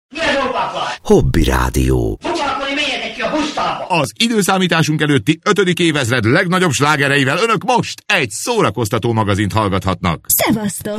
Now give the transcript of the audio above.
Hobby Rádió. Az időszámításunk előtti 5. évezred legnagyobb slágereivel önök most egy szórakoztató magazint hallgathatnak. Szevasztok!